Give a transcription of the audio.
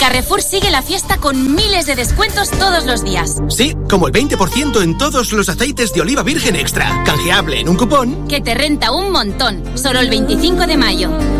Carrefour sigue la fiesta con miles de descuentos todos los días. Sí, como el 20% en todos los aceites de oliva virgen extra. Canjeable en un cupón. Que te renta un montón. Solo el 25 de mayo.